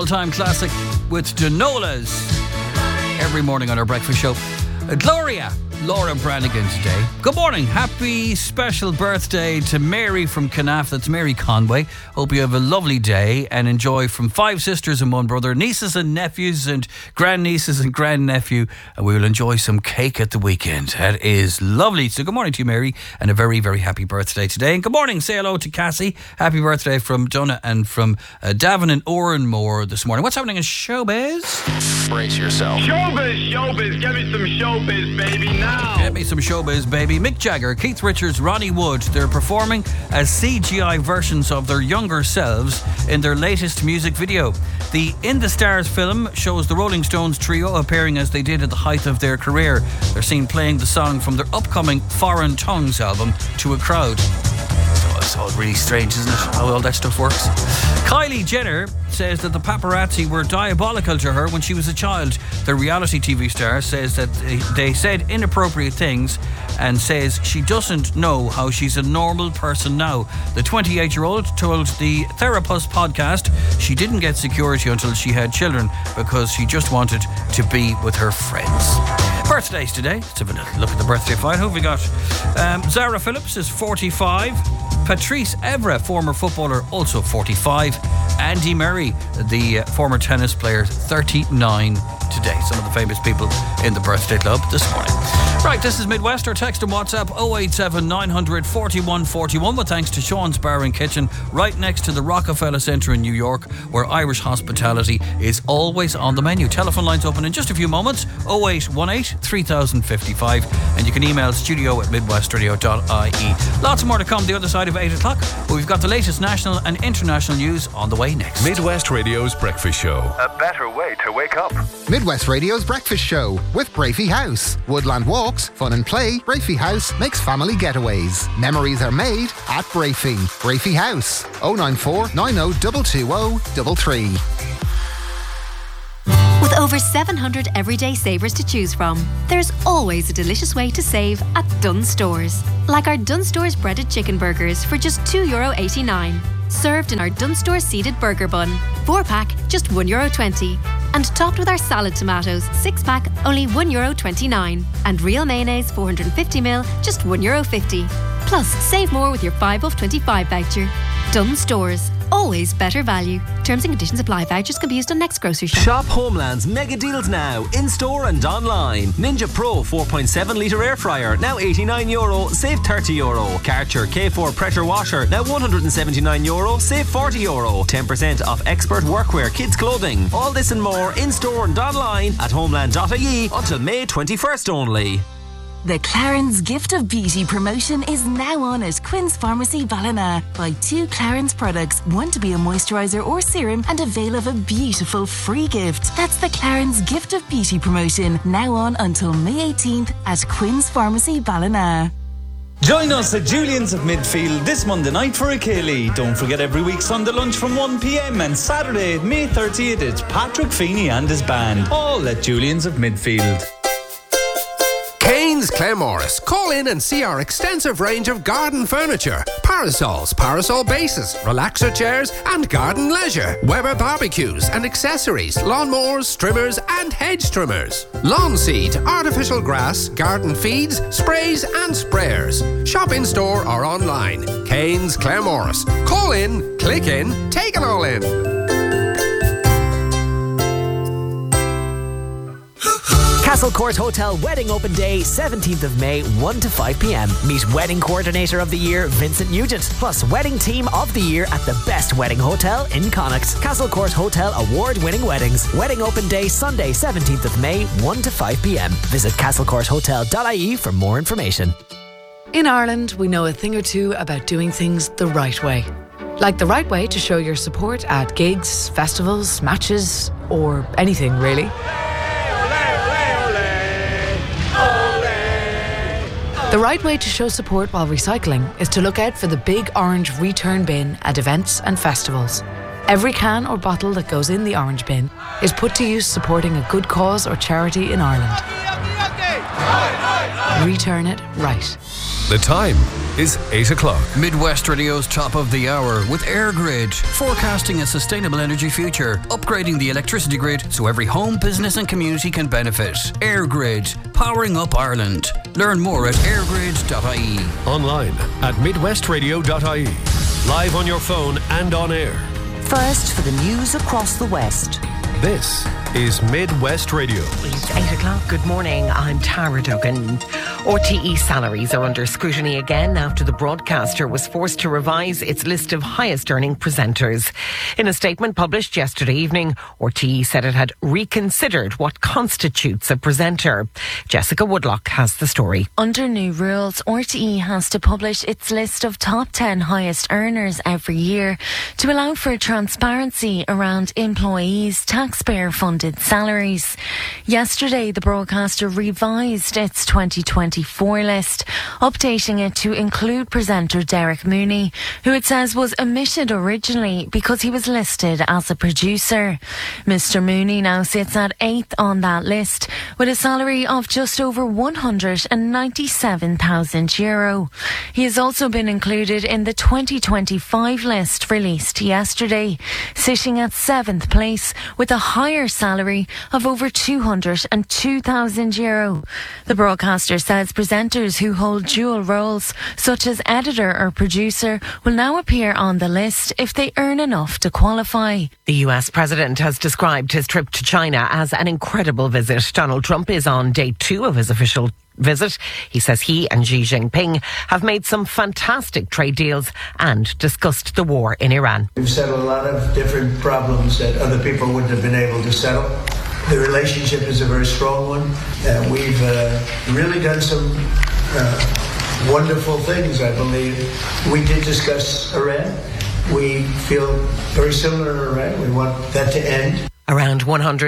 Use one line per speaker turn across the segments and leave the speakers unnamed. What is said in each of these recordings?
all-time classic with Denolas every morning on our breakfast show. Gloria, Laura Branigan today. Good morning. Happy special birthday to Mary from Canaf. That's Mary Conway. Hope you have a lovely day and enjoy from 5 sisters and 1 brother, nieces and nephews and grandnieces and grandnephew. And we will enjoy some cake at the weekend. That is lovely. So good morning to you, Mary, and a very, very happy birthday today. And good morning. Say hello to Cassie. Happy birthday from Donna and from Davin and Oranmore this morning. What's happening in showbiz?
Brace yourself.
Showbiz. Give me some showbiz, baby, now.
Get me some showbiz, baby. Mick Jagger, Keith Richards, Ronnie Wood. They're performing as CGI versions of their younger selves in their latest music video. The In the Stars film shows the Rolling Stones trio appearing as they did at the height of their career. They're seen playing the song from their upcoming Foreign Tongues album to a crowd. It's all really strange, isn't it, how all that stuff works? Kylie Jenner says that the paparazzi were diabolical to her when she was a child. The reality TV star says that they said inappropriate things and says she doesn't know how she's a normal person now. The 28-year-old told the Therapist podcast she didn't get security until she had children because she just wanted to be with her friends. Birthdays today. Let's have a look at the birthday file. Who have we got? Zara Phillips is 45. Patrice Evra, former footballer, also 45. Andy Murray, the former tennis player, 39 today. Some of the famous people in the birthday club this morning. Right, this is Midwest. Or text and WhatsApp 087 900 41 41 with thanks to Sean's Bar and Kitchen right next to the Rockefeller Centre in New York, where Irish hospitality is always on the menu. Telephone lines open in just a few moments, 0818 3055, and you can email studio@midwestradio.ie. Lots more to come the other side of 8 o'clock, but we've got the latest national and international news on the way next.
Midwest Radio's Breakfast Show.
A better way to wake up.
Midwest Radio's Breakfast Show with Brafey House. Woodland walks, fun and play. Brafey House makes family getaways. Memories are made at Brafey. Brafey House. 094 90 220 33.
With over 700 everyday savers to choose from, there's always a delicious way to save at Dunnes Stores. Like our Dunnes Stores breaded chicken burgers for just €2.89. Served in our Dunnes Stores seeded burger bun. 4-pack, just €1.20. And topped with our salad tomatoes, 6-pack, only €1.29. And real mayonnaise, 450ml, just €1.50. Plus, save more with your 5 off 25 voucher. Dunnes Stores. Always better value. Terms and conditions apply. Vouchers can be used on next grocery shop.
Shop Homeland's mega deals now, in-store and online. Ninja Pro 4.7 litre air fryer, now €89, save €30. Karcher K4 pressure washer, now €179, save €40. 10% off expert workwear, kids clothing. All this and more in-store and online at homeland.ie until May 21st only.
The Clarins Gift of Beauty promotion is now on at Quinn's Pharmacy Ballina. Buy 2 Clarins products, one to be a moisturiser or serum, and avail of a beautiful free gift. That's the Clarins Gift of Beauty promotion, now on until May 18th at Quinn's Pharmacy Ballina.
Join us at Julian's of Midfield this Monday night for a Ceilidh. Don't forget every week Sunday lunch from 1pm and Saturday, May 30th, it's Patrick Feeney and his band. All at Julian's of Midfield.
Kane's Claremorris. Call in and see our extensive range of garden furniture. Parasols, parasol bases, relaxer chairs and garden leisure. Weber barbecues and accessories, lawnmowers, trimmers and hedge trimmers. Lawn seed, artificial grass, garden feeds, sprays and sprayers. Shop in store or online. Kane's Claremorris. Call in, click in, take it all in.
Castle Court Hotel Wedding Open Day, 17th of May, 1 to 5pm. Meet Wedding Coordinator of the Year, Vincent Nugent, plus Wedding Team of the Year at the best wedding hotel in Connacht. Castle Court Hotel award-winning weddings. Wedding Open Day, Sunday, 17th of May, 1 to 5pm. Visit castlecourthotel.ie for more information.
In Ireland, we know a thing or two about doing things the right way. Like the right way to show your support at gigs, festivals, matches, or anything really. The right way to show support while recycling is to look out for the big orange return bin at events and festivals. Every can or bottle that goes in the orange bin is put to use supporting a good cause or charity in Ireland. We turn it right.
The time is 8 o'clock.
Midwest Radio's top of the hour with AirGrid, forecasting a sustainable energy future, upgrading the electricity grid so every home, business and community can benefit. AirGrid, powering up Ireland. Learn more at airgrid.ie.
Online at midwestradio.ie. Live on your phone and on air.
First for the news across the West.
This is Midwest Radio.
It's 8 o'clock. Good morning. I'm Tara Duggan. RTE salaries are under scrutiny again after the broadcaster was forced to revise its list of highest earning presenters. In a statement published yesterday evening, RTE said it had reconsidered what constitutes a presenter. Jessica Woodlock has the story.
Under new rules, RTE has to publish its list of top 10 highest earners every year to allow for transparency around employees' taxpayer-funded salaries. Yesterday, the broadcaster revised its 2024 list, updating it to include presenter Derek Mooney, who it says was omitted originally because he was listed as a producer. Mr. Mooney now sits at 8th on that list, with a salary of just over €197,000. He has also been included in the 2025 list released yesterday, sitting at 7th place with a higher salary of over €202,000. The broadcaster says presenters who hold dual roles, such as editor or producer, will now appear on the list if they earn enough to qualify.
The US president has described his trip to China as an incredible visit. Donald Trump is on day 2 of his official visit. He says he and Xi Jinping have made some fantastic trade deals and discussed the war in Iran.
We've settled a lot of different problems that other people wouldn't have been able to settle. The relationship is a very strong one. We've really done some wonderful things, I believe. We did discuss Iran. We feel very similar to Iran. We want that to end.
Around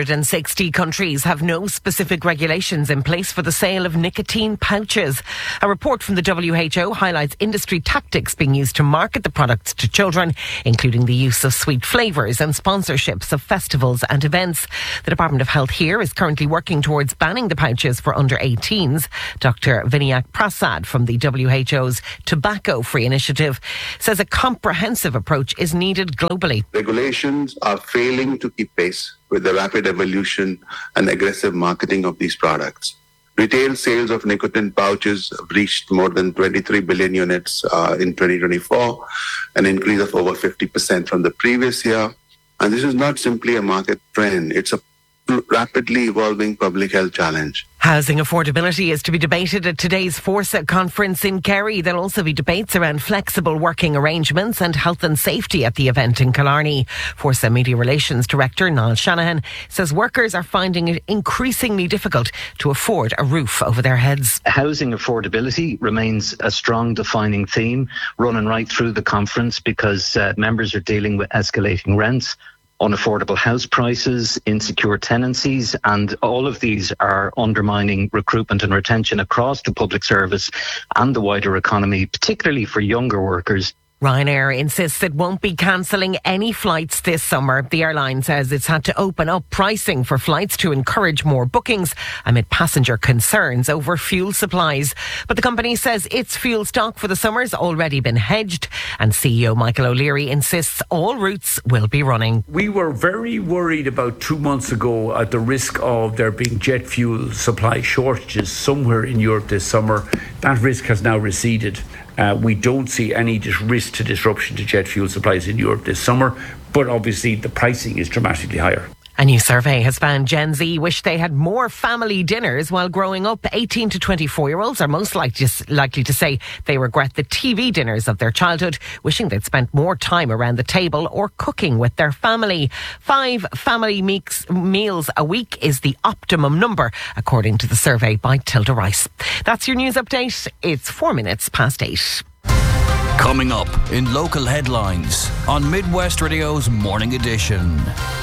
160 countries have no specific regulations in place for the sale of nicotine pouches. A report from the WHO highlights industry tactics being used to market the products to children, including the use of sweet flavours and sponsorships of festivals and events. The Department of Health here is currently working towards banning the pouches for under 18s. Dr. Vinayak Prasad from the WHO's Tobacco Free Initiative says a comprehensive approach is needed globally.
Regulations are failing to keep pace with the rapid evolution and aggressive marketing of these products. Retail sales of nicotine pouches have reached more than 23 billion units in 2024, an increase of over 50% from the previous year. And this is not simply a market trend, it's a rapidly evolving public health challenge.
Housing affordability is to be debated at today's Forsa conference in Kerry. There'll also be debates around flexible working arrangements and health and safety at the event in Killarney. Forsa Media Relations Director Niall Shanahan says workers are finding it increasingly difficult to afford a roof over their heads.
Housing affordability remains a strong defining theme running right through the conference because members are dealing with escalating rents, unaffordable house prices, insecure tenancies, and all of these are undermining recruitment and retention across the public service and the wider economy, particularly for younger workers.
Ryanair insists it won't be cancelling any flights this summer. The airline says it's had to open up pricing for flights to encourage more bookings amid passenger concerns over fuel supplies. But the company says its fuel stock for the summer's already been hedged, and CEO Michael O'Leary insists all routes will be running.
We were very worried about 2 months ago at the risk of there being jet fuel supply shortages somewhere in Europe this summer. That risk has now receded. We don't see any risk to disruption to jet fuel supplies in Europe this summer, but obviously the pricing is dramatically higher.
A new survey has found Gen Z wish they had more family dinners while growing up. 18 to 24-year-olds are most likely to say they regret the TV dinners of their childhood, wishing they'd spent more time around the table or cooking with their family. 5 family meals a week is the optimum number, according to the survey by Tilda Rice. That's your news update. It's 4 minutes past 8.
Coming up in local headlines on Midwest Radio's Morning Edition.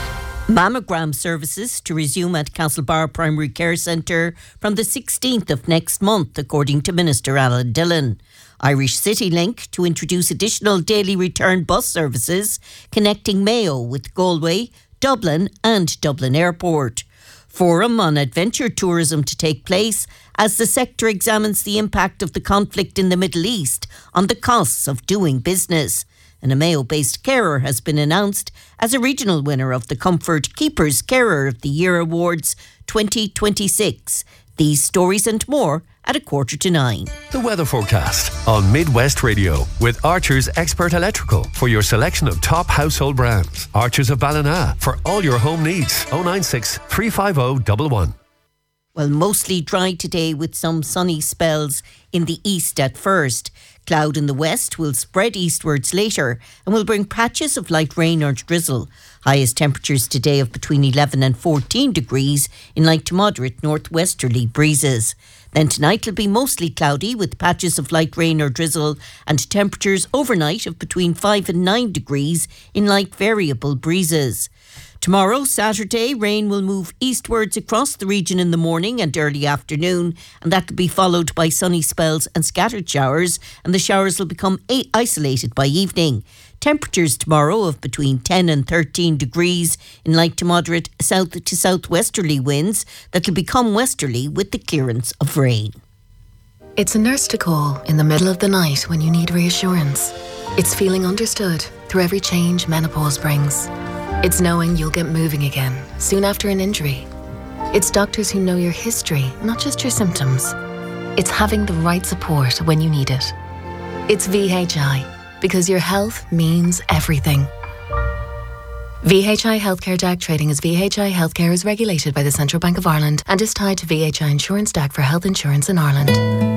Mammogram services to resume at Castlebar Primary Care Centre from the 16th of next month, according to Minister Alan Dillon. Irish CityLink to introduce additional daily return bus services connecting Mayo with Galway, Dublin and Dublin Airport. Forum on adventure tourism to take place as the sector examines the impact of the conflict in the Middle East on the costs of doing business. An Mayo-based carer has been announced as a regional winner of the Comfort Keepers Carer of the Year Awards 2026. These stories and more at 8:45.
The weather forecast on Midwest Radio with Archer's Expert Electrical for your selection of top household brands. Archer's of Ballina for all your home needs. 096 350 111.
Well, mostly dry today with some sunny spells in the east at first. Cloud in the west will spread eastwards later and will bring patches of light rain or drizzle. Highest temperatures today of between 11 and 14 degrees in light to moderate northwesterly breezes. Then tonight will be mostly cloudy with patches of light rain or drizzle and temperatures overnight of between 5 and 9 degrees in light variable breezes. Tomorrow, Saturday, rain will move eastwards across the region in the morning and early afternoon, and that will be followed by sunny spells and scattered showers, and the showers will become isolated by evening. Temperatures tomorrow of between 10 and 13 degrees in light to moderate south to southwesterly winds that will become westerly with the clearance of rain.
It's a nurse to call in the middle of the night when you need reassurance. It's feeling understood through every change menopause brings. It's knowing you'll get moving again soon after an injury. It's doctors who know your history, not just your symptoms. It's having the right support when you need it. It's VHI, because your health means everything. VHI Healthcare DAC trading as VHI Healthcare is regulated by the Central Bank of Ireland and is tied to VHI Insurance DAC for health insurance in Ireland.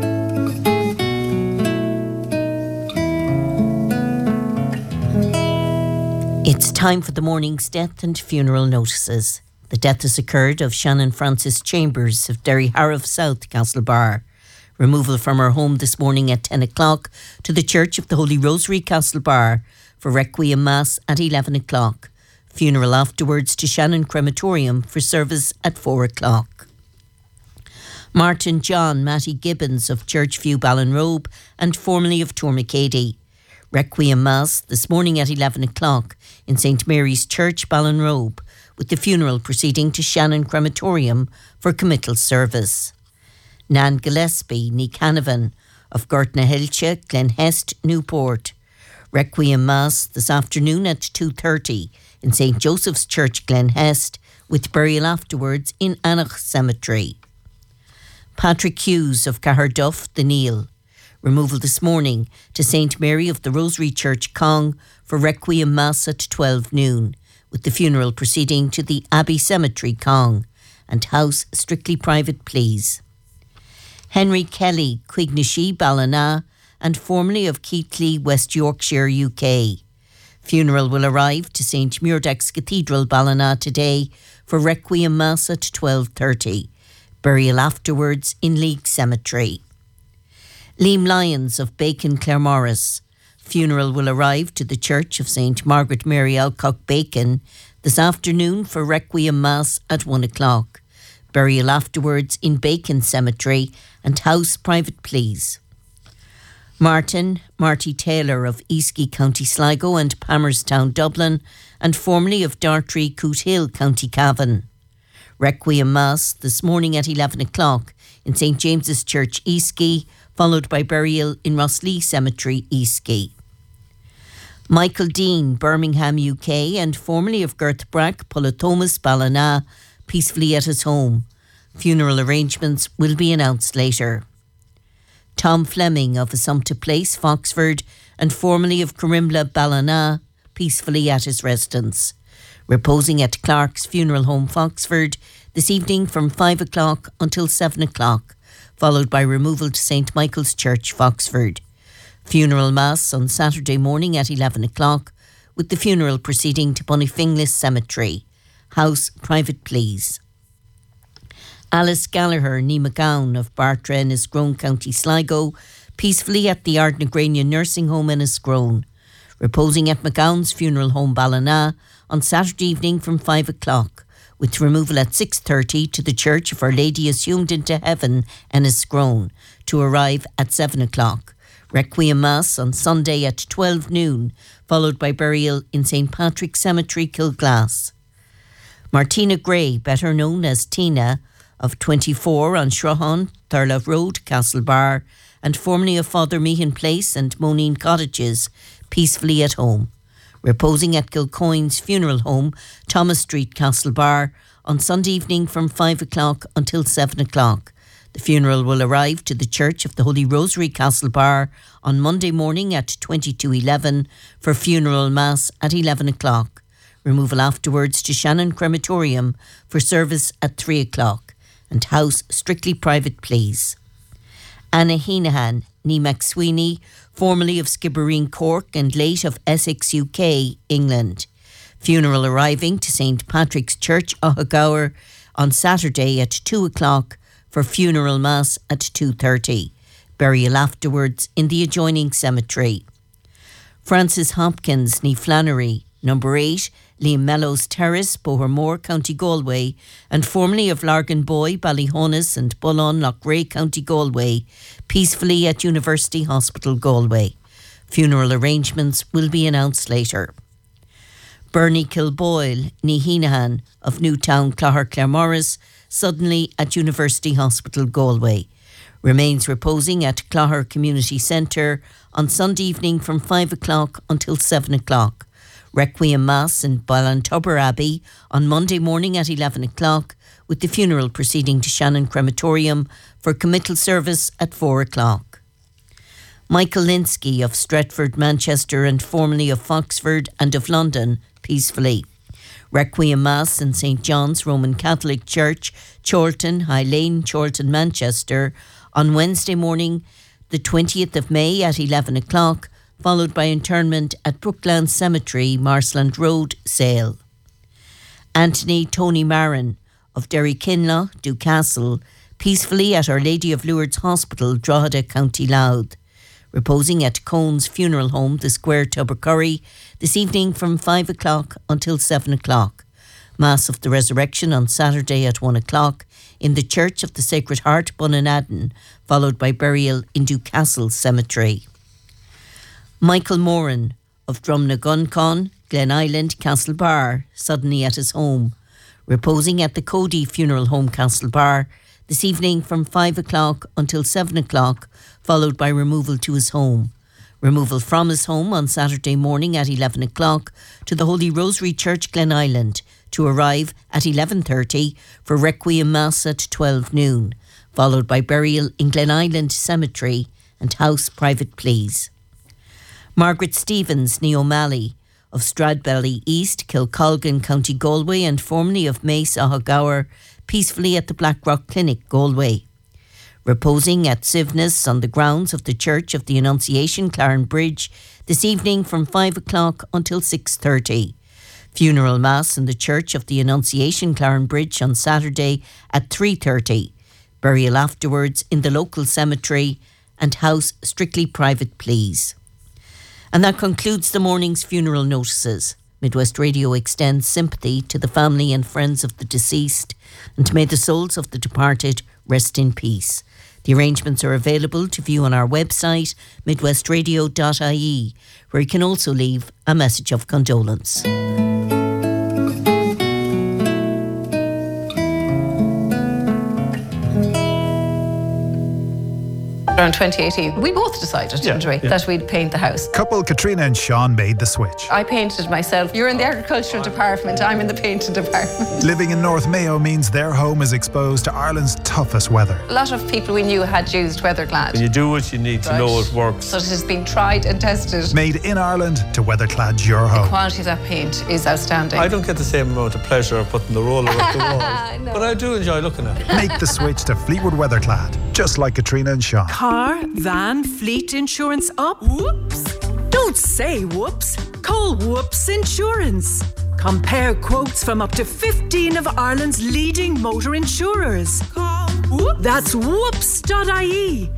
It's time for the morning's death and funeral notices. The death has occurred of Shannon Frances Chambers of Derryharrow South, Castlebar. Removal from her home this morning at 10 o'clock to the Church of the Holy Rosary, Castlebar, for Requiem Mass at 11 o'clock. Funeral afterwards to Shannon Crematorium for service at 4 o'clock. Martin John Matty Gibbons of Churchview Ballinrobe and formerly of Tourmacady. Requiem Mass this morning at 11 o'clock in St Mary's Church, Ballinrobe, with the funeral proceeding to Shannon Crematorium for committal service. Nan Gillespie ní Canavan of Gortnahilche, Glenhest, Newport. Requiem Mass this afternoon at 2:30 in St Joseph's Church, Glenhest, with burial afterwards in Anach Cemetery. Patrick Hughes of Caherduff, the Neil. Removal this morning to St Mary of the Rosary Church, Cong, for Requiem Mass at 12 noon, with the funeral proceeding to the Abbey Cemetery, Cong, and house strictly private, please. Henry Kelly, Quignishi, Ballina, and formerly of Keighley, West Yorkshire, UK. Funeral will arrive to St Muirdax Cathedral, Ballina, today for Requiem Mass at 12:30. Burial afterwards in League Cemetery. Liam Lyons of Bacon, Claremorris. Funeral will arrive to the Church of St Margaret Mary Alcock, Bacon, this afternoon for Requiem Mass at 1 o'clock. Burial afterwards in Bacon Cemetery and house private, please. Marty Taylor of Easky, County Sligo and Palmerstown, Dublin, and formerly of Dartry, Cootehill, County Cavan. Requiem Mass this morning at 11 o'clock in St James's Church, Easky, followed by burial in Rosslea Cemetery, Easky. Michael Dean, Birmingham, UK, and formerly of Girthbrack, Pullatomas, Ballina, peacefully at his home. Funeral arrangements will be announced later. Tom Fleming of Assumpta Place, Foxford, and formerly of Coimbra, Ballina, peacefully at his residence. Reposing at Clark's Funeral Home, Foxford, this evening from 5 o'clock until 7 o'clock, followed by removal to St Michael's Church, Foxford. Funeral Mass on Saturday morning at 11 o'clock, with the funeral proceeding to Bonifinglis Cemetery. House private, please. Alice Gallagher, ní McGowan of Bartra, Enniscrone, County Sligo, peacefully at the Ardnagrania Nursing Home, Enniscrone. Reposing at McGowan's Funeral Home, Ballina, on Saturday evening from 5 o'clock, with removal at 6:30 to the Church of Our Lady Assumed into Heaven, Enniscrone, to arrive at 7 o'clock. Requiem Mass on Sunday at 12 noon, followed by burial in St Patrick's Cemetery, Kilglass. Martina Gray, better known as Tina, of 24 on Shrohan, Thurlove Road, Castlebar, and formerly of Father Meehan Place and Moneen Cottages, peacefully at home, reposing at Kilcoyne's funeral home, Thomas Street, Castlebar, on Sunday evening from 5 o'clock until 7 o'clock. The funeral will arrive to the Church of the Holy Rosary, Castlebar, on Monday morning at 22:11 for funeral mass at 11 o'clock. Removal afterwards to Shannon Crematorium for service at 3 o'clock. And house strictly private, please. Anna Heenahan, Nee McSweeney, formerly of Skibbereen, Cork, and late of Essex, UK, England. Funeral arriving to St Patrick's Church, Ohagower, on Saturday at 2 o'clock for funeral mass at 2:30. Burial afterwards in the adjoining cemetery. Francis Hopkins, Nee Flannery, number 8, Liam Mellows Terrace, Bohermore, County Galway, and formerly of Larganboy, Ballyhonus and Bullon, Loughrea, County Galway, peacefully at University Hospital, Galway. Funeral arrangements will be announced later. Bernie Kilboyle, Nee Heenahan, of Newtown, Claremorris, suddenly at University Hospital, Galway. Remains reposing at Clogher Community Centre on Sunday evening from 5 o'clock until 7 o'clock. Requiem Mass in Ballantubber Abbey on Monday morning at 11 o'clock, with the funeral proceeding to Shannon Crematorium for committal service at 4 o'clock. Michael Linsky of Stretford, Manchester, and formerly of Foxford and of London, peacefully. Requiem Mass in St John's Roman Catholic Church, Chorlton, High Lane, Chorlton, Manchester, on Wednesday morning, the 20th of May at 11 o'clock, followed by interment at Brookland Cemetery, Marsland Road, Sale. Anthony Tony Marin of Derrykinlough, Ducastle, peacefully at Our Lady of Lourdes Hospital, Drogheda, County Louth. Reposing at Cone's Funeral Home, The Square, Tubbercurry, this evening from 5 o'clock until 7 o'clock. Mass of the Resurrection on Saturday at 1 o'clock in the Church of the Sacred Heart, Bunanadden, followed by burial in Ducastle Cemetery. Michael Moran of Drumnaguncon, Glen Island, Castlebar, suddenly at his home. Reposing at the Cody Funeral Home, Castlebar, this evening from 5 o'clock until 7 o'clock, followed by removal to his home. Removal from his home on Saturday morning at 11 o'clock to the Holy Rosary Church, Glen Island, to arrive at 11:30 for Requiem Mass at 12 noon, followed by burial in Glen Island Cemetery and house private, please. Margaret Stevens, Nee O'Malley, of Stradbelly East, Kilcolgan, County Galway, and formerly of Mace, Ohagower, peacefully at the Blackrock Clinic, Galway. Reposing at Sivness on the grounds of the Church of the Annunciation, Clarenbridge, this evening from 5 o'clock until 6:30. Funeral Mass in the Church of the Annunciation, Clarenbridge, on Saturday at 3:30. Burial afterwards in the local cemetery and house strictly private, please. And that concludes the morning's funeral notices. Midwest Radio extends sympathy to the family and friends of the deceased, and may the souls of the departed rest in peace. The arrangements are available to view on our website, midwestradio.ie, where you can also leave a message of condolence.
Around 2018, we both decided, didn't we, that we'd paint the house.
Couple Katrina and Sean made the switch.
I painted myself. You're in the agricultural department, I'm in the painting department.
Living in North Mayo means their home is exposed to Ireland's toughest weather.
A lot of people we knew had used Weatherclad.
When you do it, you need to know it works.
So it has been tried and tested.
Made in Ireland to Weatherclad your home.
The quality of that paint is outstanding.
I don't get the same amount of pleasure of putting the roller up the wall, no. But I do enjoy looking at it.
Make the switch to Fleetwood Weatherclad, just like Katrina and Sean.
Car, van, fleet insurance up? Whoops! Don't say whoops. Call Whoops Insurance. Compare quotes from up to 15 of Ireland's leading motor insurers. Call Whoops. That's whoops.ie.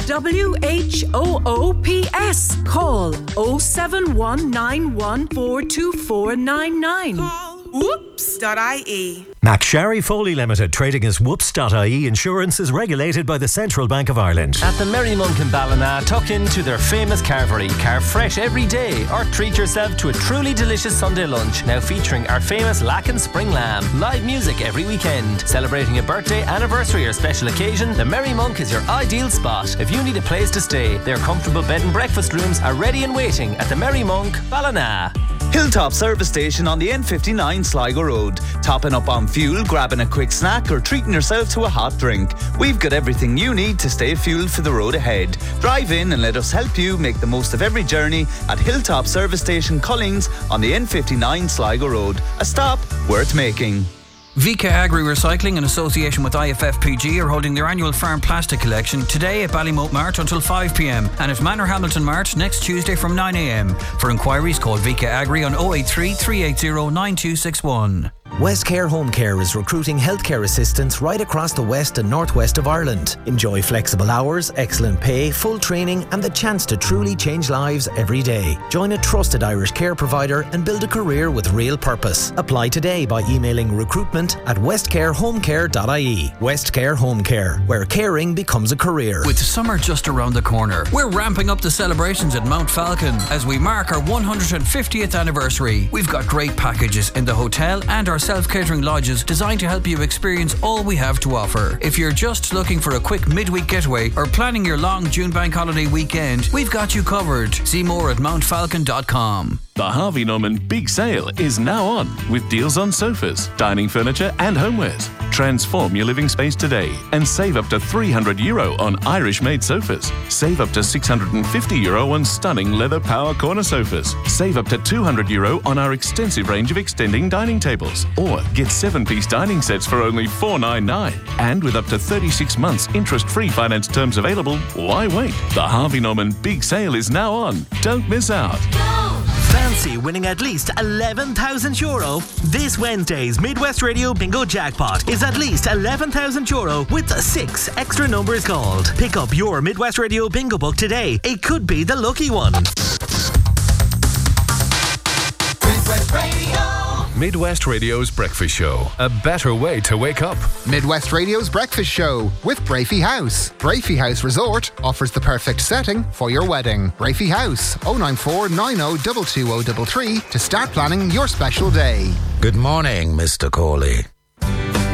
WHOOPS. Call 07191 42499. Call
Whoops.ie.
McSharry Foley Limited, trading as Whoops.ie Insurance, is regulated by the Central Bank of Ireland.
At the Merry Monk in Ballina, tuck into their famous carvery. Carve fresh every day or treat yourself to a truly delicious Sunday lunch, now featuring our famous Lacken Spring Lamb. Live music every weekend. Celebrating a birthday, anniversary or special occasion, the Merry Monk is your ideal spot. If you need a place to stay, their comfortable bed and breakfast rooms are ready and waiting at the Merry Monk, Ballina.
Hilltop Service Station on the N59 Sligo Road. Topping up on fuel, grabbing a quick snack or treating yourself to a hot drink. We've got everything you need to stay fueled for the road ahead. Drive in and let us help you make the most of every journey at Hilltop Service Station Cullings on the N59 Sligo Road. A stop worth making.
Vika Agri Recycling, in association with IFFPG, are holding their annual farm plastic collection today at Ballymote Mart until 5 p.m. and at Manor Hamilton Mart next Tuesday from 9 a.m. For inquiries, call Vika Agri on 083 380 9261.
West Care Home Care is recruiting healthcare assistants right across the west and northwest of Ireland. Enjoy flexible hours, excellent pay, full training and the chance to truly change lives every day. Join a trusted Irish care provider and build a career with real purpose. Apply today by emailing recruitment@westcarehomecare.ie. West Care Home Care, where caring becomes a career.
With summer just around the corner, we're ramping up the celebrations at Mount Falcon as we mark our 150th anniversary. We've got great packages in the hotel and our self-catering lodges designed to help you experience all we have to offer. If you're just looking for a quick midweek getaway or planning your long June bank holiday weekend, we've got you covered. See more at mountfalcon.com.
The Harvey Norman Big Sale is now on with deals on sofas, dining furniture and homewares. Transform your living space today and save up to €300 on Irish-made sofas. Save up to €650 on stunning leather power corner sofas. Save up to €200 on our extensive range of extending dining tables. Or get 7-piece dining sets for only $499. And with up to 36 months interest-free finance terms available, why wait? The Harvey Norman Big Sale is now on. Don't miss out.
Fancy winning at least €11,000? This Wednesday's Midwest Radio Bingo Jackpot is at least €11,000 with 6 extra numbers called. Pick up your Midwest Radio Bingo book today. It could be the lucky one.
Midwest Radio. Midwest Radio's Breakfast Show. A better way to wake up.
Midwest Radio's Breakfast Show with Brafey House. Brafey House Resort offers the perfect setting for your wedding. Brafey House, 094 90 22033 to start planning your special day.
Good morning, Mr. Corley.